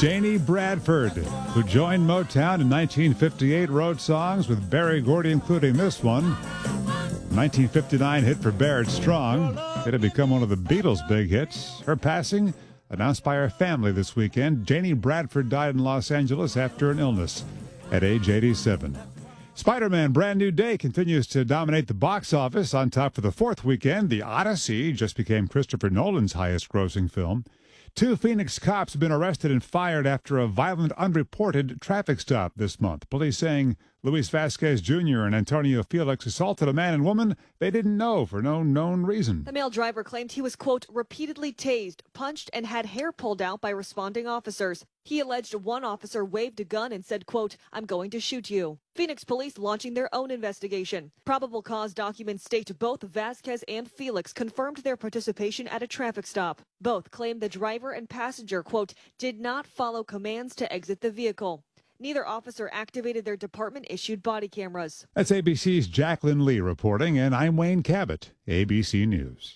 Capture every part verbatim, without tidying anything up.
Janie Bradford, who joined Motown in nineteen fifty-eight, wrote songs with Berry Gordy, including this one. nineteen fifty-nine hit for Barrett Strong. It had become one of the Beatles' big hits. Her passing, announced by her family this weekend. Janie Bradford died in Los Angeles after an illness at age eighty-seven. Spider-Man Brand New Day continues to dominate the box office. On top for the fourth weekend, The Odyssey just became Christopher Nolan's highest-grossing film. Two Phoenix cops have been arrested and fired after a violent, unreported traffic stop this month. Police saying Luis Vasquez Junior and Antonio Felix assaulted a man and woman they didn't know for no known reason. The male driver claimed he was, quote, repeatedly tased, punched, and had hair pulled out by responding officers. He alleged one officer waved a gun and said, quote, I'm going to shoot you. Phoenix police launching their own investigation. Probable cause documents state both Vasquez and Felix confirmed their participation at a traffic stop. Both claim the driver and passenger, quote, did not follow commands to exit the vehicle. Neither officer activated their department-issued body cameras. That's A B C's Jacqueline Lee reporting, and I'm Wayne Cabot, A B C News.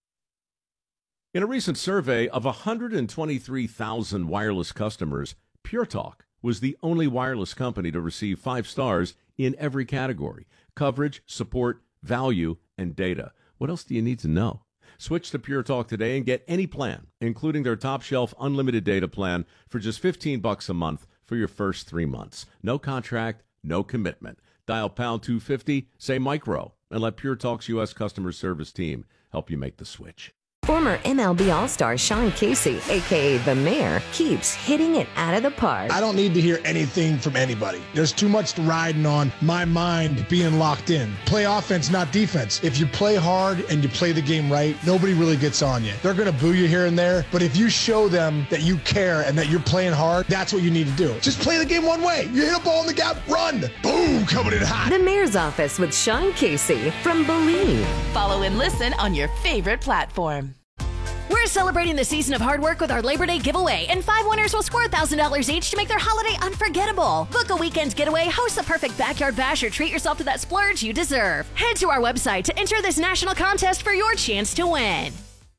In a recent survey of one hundred twenty-three thousand wireless customers, Pure Talk was the only wireless company to receive five stars in every category: coverage, support, value, and data. What else do you need to know? Switch to Pure Talk today and get any plan, including their top-shelf unlimited data plan, for just fifteen bucks a month for your first three months. No contract, no commitment. Dial pound two fifty, say micro, and let Pure Talk's U S customer service team help you make the switch. Former M L B All-Star Sean Casey, a k a. The Mayor, keeps hitting it out of the park. I don't need to hear anything from anybody. There's too much riding on my mind being locked in. Play offense, not defense. If you play hard and you play the game right, nobody really gets on you. They're going to boo you here and there, but if you show them that you care and that you're playing hard, that's what you need to do. Just play the game one way. You hit a ball in the gap, run. Boom, coming in hot. The Mayor's Office with Sean Casey from Believe. Follow and listen on your favorite platform. We're celebrating the season of hard work with our Labor Day giveaway, and five winners will score one thousand dollars each to make their holiday unforgettable. Book a weekend getaway, host the perfect backyard bash, or treat yourself to that splurge you deserve. Head to our website to enter this national contest for your chance to win.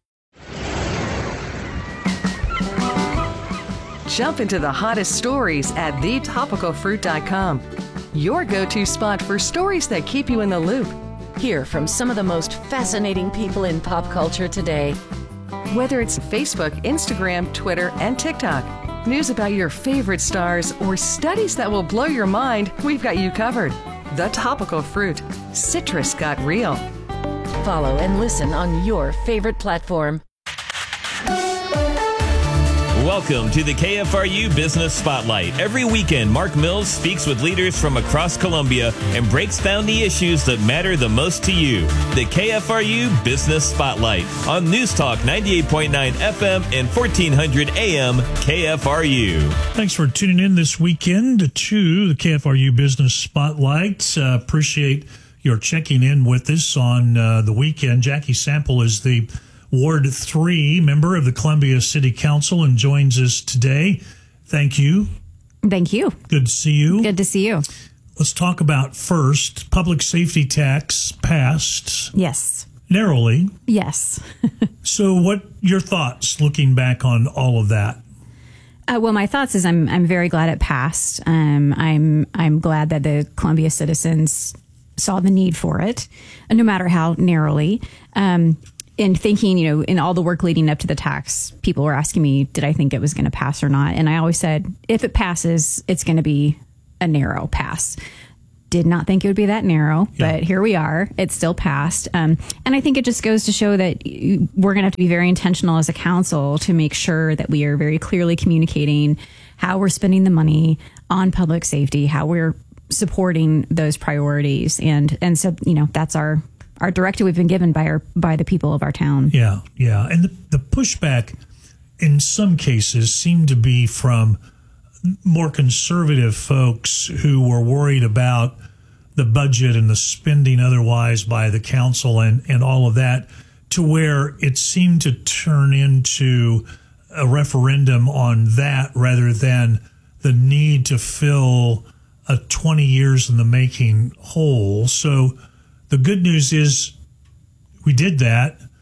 Jump into the hottest stories at the topical fruit dot com. Your go-to spot for stories that keep you in the loop. Hear from some of the most fascinating people in pop culture today. Whether it's Facebook, Instagram, Twitter, and TikTok, news about your favorite stars, or studies that will blow your mind, we've got you covered. The Topical Fruit. Citrus got real. Follow and listen on your favorite platform. Welcome to the K F R U Business Spotlight. Every weekend, Mark Mills speaks with leaders from across Columbia and breaks down the issues that matter the most to you. The K F R U Business Spotlight on News Talk ninety-eight point nine F M and fourteen hundred A M K F R U. Thanks for tuning in this weekend to the K F R U Business Spotlight. Uh, appreciate your checking in with us on uh, the weekend. Jackie Sample is the Ward three member of the Columbia City Council and joins us today. Thank you. Thank you. Good to see you. Good to see you. Let's talk about first, public safety tax passed. Yes. Narrowly. Yes. So what your thoughts looking back on all of that? Uh, well, my thoughts is I'm I'm very glad it passed. Um, I'm I'm glad that the Columbia citizens saw the need for it, no matter how narrowly. Um, And thinking, you know, in all the work leading up to the tax, people were asking me, did I think it was going to pass or not? And I always said, if it passes, it's going to be a narrow pass. Did not think it would be that narrow, yeah. But here we are. It's still passed. Um, and I think it just goes to show that we're going to have to be very intentional as a council to make sure that we are very clearly communicating how we're spending the money on public safety, how we're supporting those priorities. And, and so, you know, that's our Our directive we've been given by our by the people of our town. Yeah, yeah. And the, the pushback in some cases seemed to be from more conservative folks who were worried about the budget and the spending otherwise by the council and, and all of that, to where it seemed to turn into a referendum on that rather than the need to fill a twenty years in the making hole. So the good news is we did that,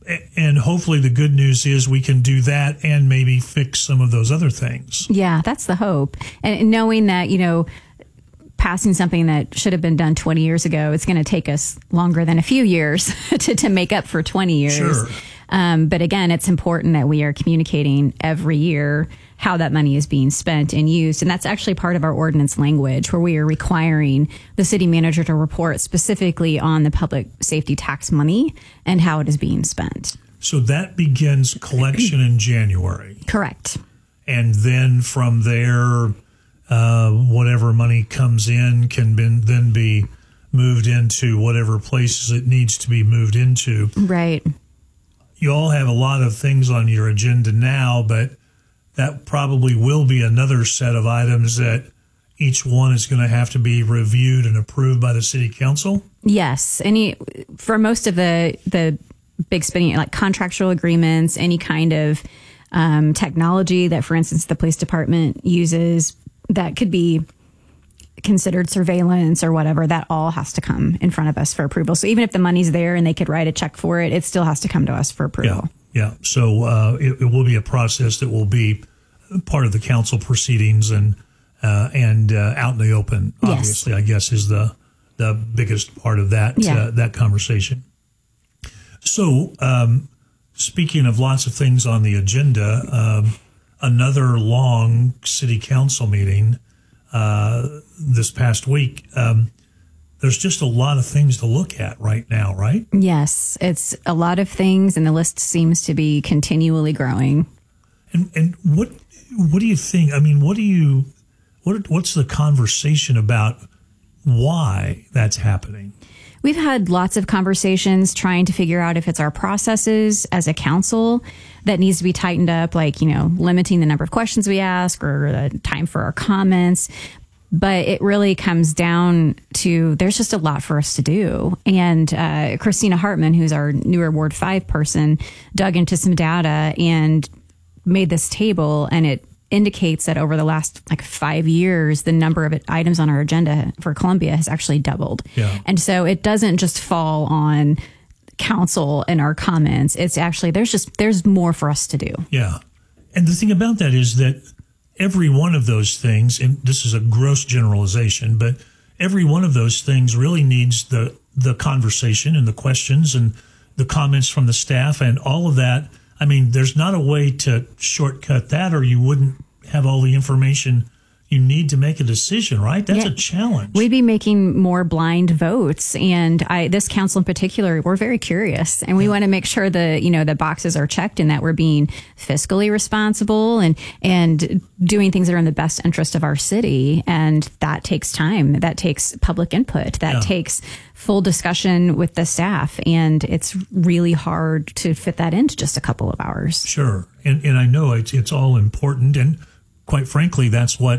and hopefully the good news is we can do that and maybe fix some of those other things. Yeah, that's the hope. And knowing that, you know, passing something that should have been done twenty years ago, it's going to take us longer than a few years to, to make up for twenty years. Sure. Um, but again, it's important that we are communicating every year how that money is being spent and used. And that's actually part of our ordinance language, where we are requiring the city manager to report specifically on the public safety tax money and how it is being spent. So that begins collection in January. Correct. And then from there, uh, whatever money comes in can be, then be moved into whatever places it needs to be moved into. Right. You all have a lot of things on your agenda now, but that probably will be another set of items that each one is going to have to be reviewed and approved by the city council. Yes. Any, for most of the, the big spending, like contractual agreements, any kind of um, technology that, for instance, the police department uses that could be considered surveillance or whatever, that all has to come in front of us for approval. So even if the money's there and they could write a check for it, it still has to come to us for approval. Yeah. Yeah. So uh, it, it will be a process that will be part of the council proceedings and uh, and uh, out in the open. Obviously, yes. I guess is the the biggest part of that yeah. uh, that conversation. So um, speaking of lots of things on the agenda, um, another long city council meeting uh, this past week. Um, There's just a lot of things to look at right now, right? Yes, it's a lot of things, and the list seems to be continually growing. And and what what do you think? I mean, what do you what what's the conversation about why that's happening? We've had lots of conversations trying to figure out if it's our processes as a council that needs to be tightened up, like, you know, limiting the number of questions we ask or the time for our comments. But it really comes down to there's just a lot for us to do. And uh, Christina Hartman, who's our newer Ward five person, dug into some data and made this table. And it indicates that over the last like five years, the number of items on our agenda for Columbia has actually doubled. Yeah. And so it doesn't just fall on council and our comments. It's actually there's just there's more for us to do. Yeah. And the thing about that is that every one of those things, and this is a gross generalization, but every one of those things really needs the the conversation and the questions and the comments from the staff and all of that. I mean, there's not a way to shortcut that, or you wouldn't have all the information you need to make a decision, right? That's yeah. a challenge. We'd be making more blind votes. And I, this council in particular, we're very curious, and we yeah. want to make sure the, you know, the boxes are checked and that we're being fiscally responsible and, and doing things that are in the best interest of our city. And that takes time. That takes public input. That yeah. takes full discussion with the staff. And it's really hard to fit that into just a couple of hours. Sure. And, and I know it's, it's all important. And quite frankly, that's what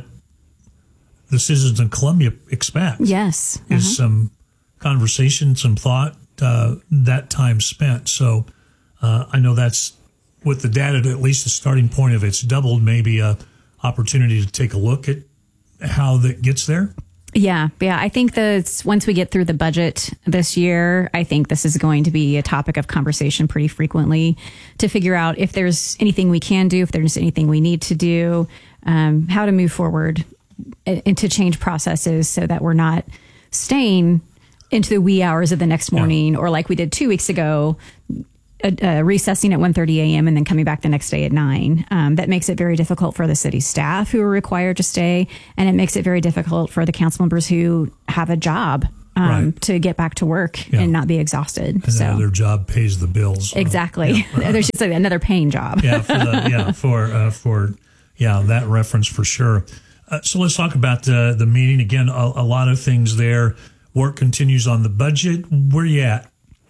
the citizens in Columbia expect. Yes. Is uh-huh. some conversation, some thought, uh, that time spent. So uh, I know that's with the data, at least the starting point of it's doubled, maybe a opportunity to take a look at how that gets there. Yeah. Yeah. I think that once we get through the budget this year, I think this is going to be a topic of conversation pretty frequently to figure out if there's anything we can do, if there's anything we need to do, um, how to move forward and to change processes so that we're not staying into the wee hours of the next morning yeah. or like we did two weeks ago, uh, uh, recessing at one thirty a.m. and then coming back the next day at nine. Um, that makes it very difficult for the city staff who are required to stay. And it makes it very difficult for the council members who have a job um, right. to get back to work yeah. and not be exhausted. And so their job pays the bills. Exactly. Yeah. There's just like another paying job. yeah. For the, yeah. For, uh, for, yeah, that reference for sure. Uh, so let's talk about the the meeting again. A, a lot of things there. Work continues on the budget. Where you at?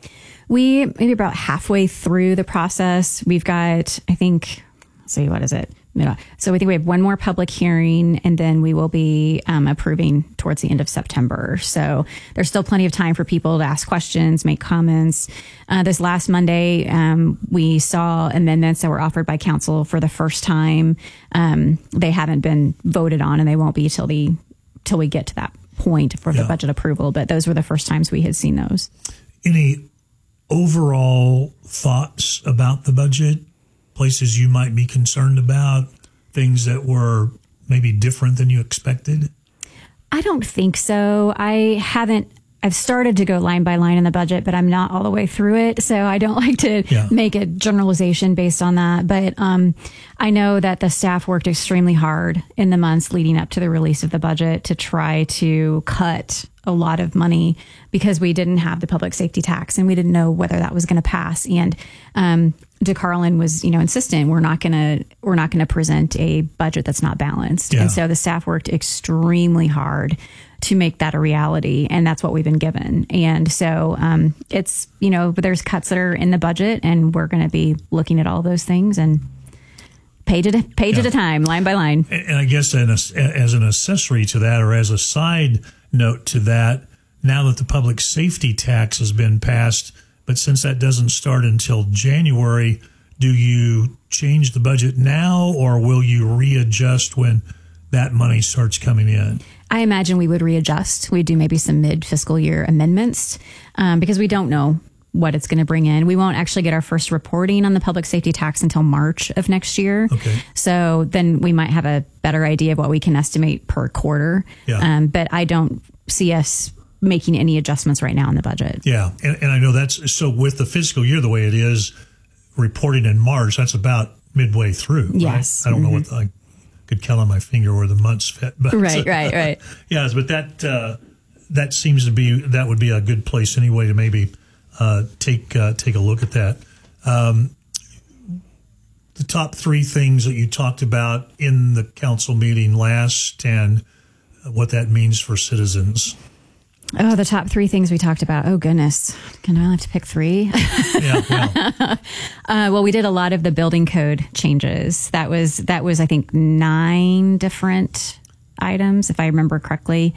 We maybe about halfway through the process. We've got, I think, let's see, what is it? So I think we have one more public hearing, and then we will be um, approving towards the end of September. So there's still plenty of time for people to ask questions, make comments. Uh, this last Monday, um, we saw amendments that were offered by council for the first time. Um, they haven't been voted on, and they won't be till the till we get to that point for yeah. the budget approval. But those were the first times we had seen those. Any overall thoughts about the budget, places you might be concerned about, things that were maybe different than you expected? I don't think so. I haven't. I've started to go line by line in the budget, but I'm not all the way through it. So I don't like to yeah. make a generalization based on that. But um, I know that the staff worked extremely hard in the months leading up to the release of the budget to try to cut a lot of money because we didn't have the public safety tax and we didn't know whether that was going to pass. And um, DeCarlin was, you know, insistent we're not going to we're not going to present a budget that's not balanced. Yeah. And so the staff worked extremely hard to make that a reality. And that's what we've been given. And so um, it's, you know, there's cuts that are in the budget and we're going to be looking at all those things and page at a, page yeah. at a time, line by line. And, and I guess as an accessory to that, or as a side note to that, now that the public safety tax has been passed, but since that doesn't start until January, do you change the budget now or will you readjust when that money starts coming in? I imagine we would readjust. We'd do maybe some mid-fiscal year amendments um, because we don't know what it's going to bring in. We won't actually get our first reporting on the public safety tax until March of next year. Okay. So then we might have a better idea of what we can estimate per quarter. Yeah. Um, but I don't see us making any adjustments right now in the budget. Yeah. And, and I know that's so with the fiscal year the way it is reporting in March, that's about midway through. Yes. Right? I don't mm-hmm. know what the, I could count on my finger where the months fit. But, right, right, right. Yes, but that uh, that seems to be that would be a good place anyway to maybe uh, take uh, take a look at that. Um, the top three things that you talked about in the council meeting last and what that means for citizens. Oh, the top three things we talked about. Oh, goodness. Can I have to pick three? Yeah, yeah. uh, well, we did a lot of the building code changes. That was, that was I think, nine different items, if I remember correctly.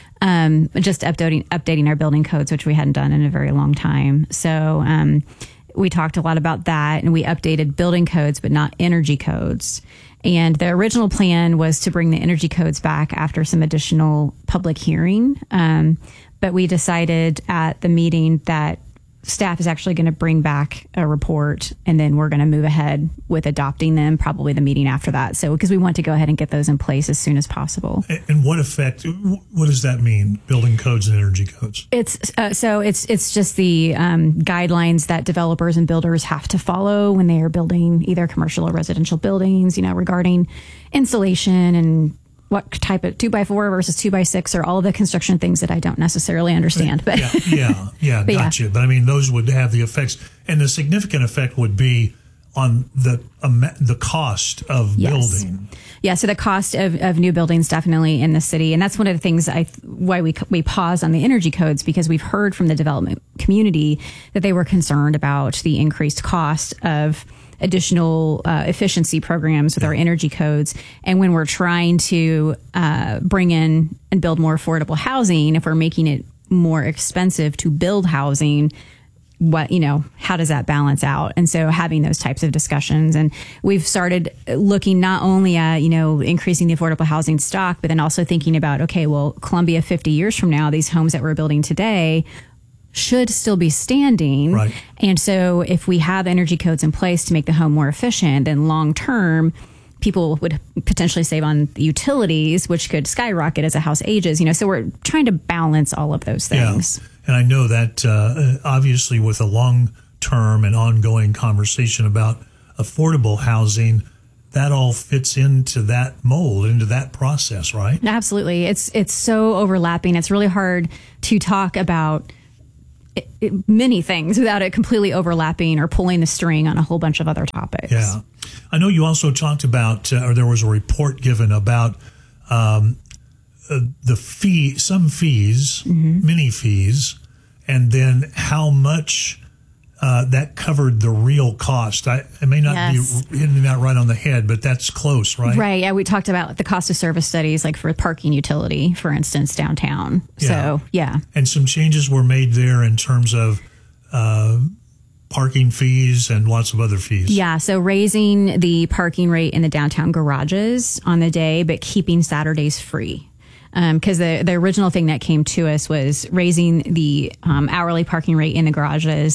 Um, just updating, updating our building codes, which we hadn't done in a very long time. So um, we talked a lot about that, and we updated building codes, but not energy codes. And the original plan was to bring the energy codes back after some additional public hearing. Um, but we decided at the meeting that staff is actually going to bring back a report, and then we're going to move ahead with adopting them probably the meeting after that. So because we want to go ahead and get those in place as soon as possible. And what effect, what does that mean, building codes and energy codes? It's uh, so it's it's just the um, guidelines that developers and builders have to follow when they are building either commercial or residential buildings, you know, regarding insulation and what type of two by four versus two by six, or all of the construction things that I don't necessarily understand. But yeah, yeah, yeah but gotcha. Yeah. But I mean, those would have the effects, and the significant effect would be on the um, the cost of yes. building. Yeah, so the cost of, of new buildings definitely in the city, and that's one of the things I why we we pause on the energy codes, because we've heard from the development community that they were concerned about the increased cost of additional uh, efficiency programs with our energy codes. And when we're trying to uh, bring in and build more affordable housing, if we're making it more expensive to build housing, what, you know, how does that balance out? And so having those types of discussions, and we've started looking not only at, you know, increasing the affordable housing stock, but then also thinking about, okay, well, Columbia fifty years from now, these homes that we're building today should still be standing. Right. And so if we have energy codes in place to make the home more efficient, then long term, people would potentially save on the utilities, which could skyrocket as a house ages, you know, so we're trying to balance all of those things. Yeah. And I know that uh, obviously with a long term and ongoing conversation about affordable housing, that all fits into that mold, into that process, right? Absolutely. It's, it's so overlapping. It's really hard to talk about It, it, many things without it completely overlapping or pulling the string on a whole bunch of other topics. Yeah. I know you also talked about, uh, or there was a report given about um, uh, the fee, some fees, mm-hmm. many fees, and then how much uh, that covered the real cost. I, I may not yes. be hitting that right on the head, but that's close, right? Right. Yeah, we talked about the cost of service studies, like for parking utility, for instance, downtown. Yeah. So, yeah. And some changes were made there in terms of uh, parking fees and lots of other fees. Yeah. So raising the parking rate in the downtown garages on the day, but keeping Saturdays free. Because um, the, the original thing that came to us was raising the um, hourly parking rate in the garages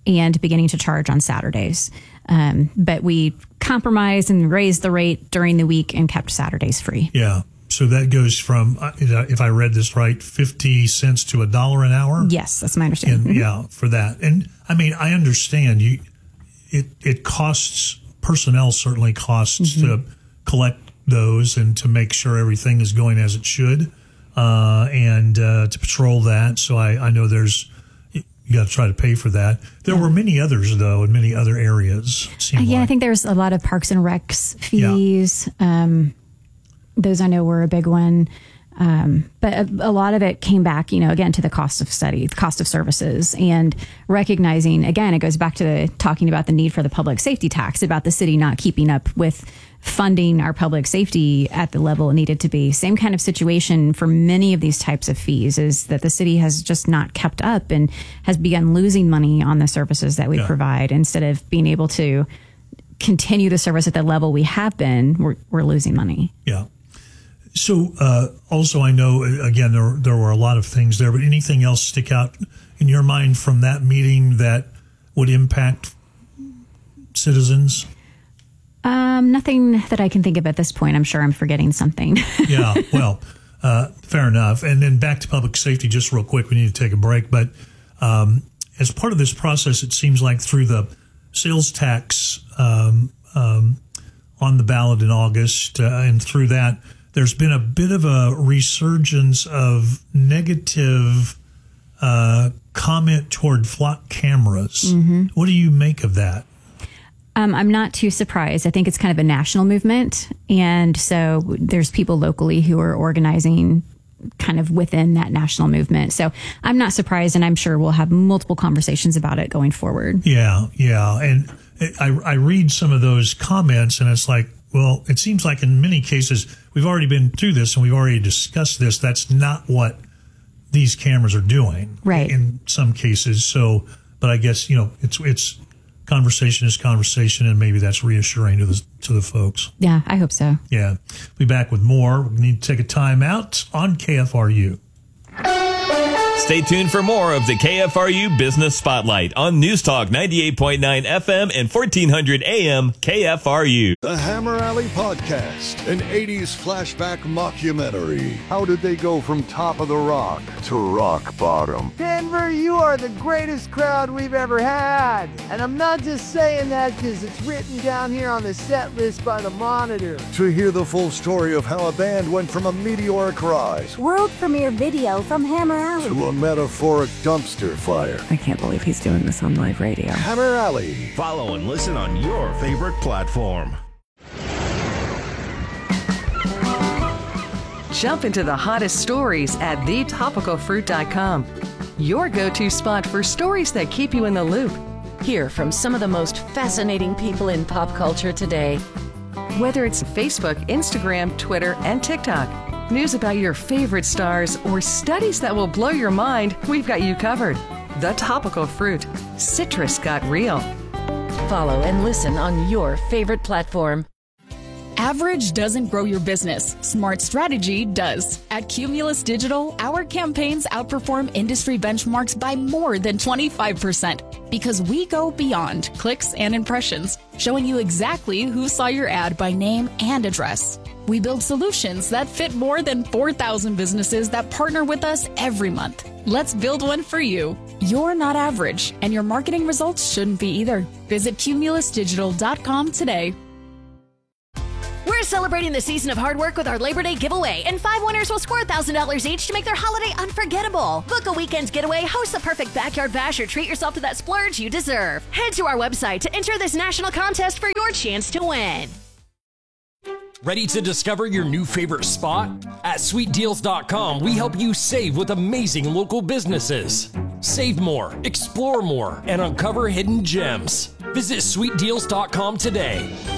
and beginning to charge on Saturdays. Um, but we compromised and raised the rate during the week and kept Saturdays free. Yeah. So that goes from, if I read this right, fifty cents to a dollar an hour? Yes, that's my understanding. And, yeah, for that. And I mean, I understand you. It it costs, personnel certainly costs mm-hmm. to collect those and to make sure everything is going as it should, uh, and uh, to patrol that. So I, I know there's, you got to try to pay for that. There yeah. were many others, though, in many other areas. Uh, yeah, like. I think there's a lot of Parks and Recs fees. Yeah. Um, those I know were a big one. Um, but a, a lot of it came back, you know, again, to the cost of study, the cost of services, and recognizing, again, it goes back to the, talking about the need for the public safety tax, about the city not keeping up with funding our public safety at the level it needed to be. Same kind of situation for many of these types of fees, is that the city has just not kept up and has begun losing money on the services that we yeah. provide. Instead of being able to continue the service at the level we have been, we're, we're losing money. Yeah. So uh, also, I know, again, there, there were a lot of things there, but anything else stick out in your mind from that meeting that would impact citizens? Um, nothing that I can think of at this point. I'm sure I'm forgetting something. Yeah, well, uh, fair enough. And then back to public safety, just real quick, we need to take a break. But um, as part of this process, it seems like through the sales tax um, um, on the ballot in August, uh, and through that, there's been a bit of a resurgence of negative uh, comment toward flock cameras. Mm-hmm. What do you make of that? Um, I'm not too surprised. I think it's kind of a national movement. And so there's people locally who are organizing kind of within that national movement. So I'm not surprised, and I'm sure we'll have multiple conversations about it going forward. Yeah, yeah. And I, I read some of those comments, and it's like, well, it seems like in many cases, we've already been through this and we've already discussed this. That's not what these cameras are doing. Right. In some cases. So, but I guess, you know, it's, it's conversation is conversation, and maybe that's reassuring to the, to the folks. Yeah, I hope so. Yeah. Be back with more. We need to take a time out on K F R U. Stay tuned for more of the K F R U Business Spotlight on News Talk ninety-eight point nine F M and fourteen hundred A M K F R U. The Hammer Alley Podcast, an eighties flashback mockumentary. How did they go from top of the rock to rock bottom? Denver, you are the greatest crowd we've ever had. And I'm not just saying that because it's written down here on the set list by the Monitor. To hear the full story of how a band went from a meteoric rise, world premiere video from Hammer Alley, to a metaphoric dumpster fire. I can't believe he's doing this on live radio. Hammer Alley. Follow and listen on your favorite platform. Jump into the hottest stories at the topical fruit dot com. Your go-to spot for stories that keep you in the loop. Hear from some of the most fascinating people in pop culture today. Whether it's Facebook, Instagram, Twitter, and TikTok, news about your favorite stars, or studies that will blow your mind, we've got you covered. The Topical Fruit. Citrus got real. Follow and listen on your favorite platform. Average doesn't grow your business. Smart strategy does. At Cumulus Digital, our campaigns outperform industry benchmarks by more than twenty-five percent because we go beyond clicks and impressions, showing you exactly who saw your ad by name and address. We build solutions that fit more than four thousand businesses that partner with us every month. Let's build one for you. You're not average, and your marketing results shouldn't be either. Visit cumulus digital dot com today. We're celebrating the season of hard work with our Labor Day giveaway, and five winners will score one thousand dollars each to make their holiday unforgettable. Book a weekend getaway, host the perfect backyard bash, or treat yourself to that splurge you deserve. Head to our website to enter this national contest for your chance to win. Ready to discover your new favorite spot? At sweet deals dot com, we help you save with amazing local businesses. Save more, explore more, and uncover hidden gems. Visit sweet deals dot com today.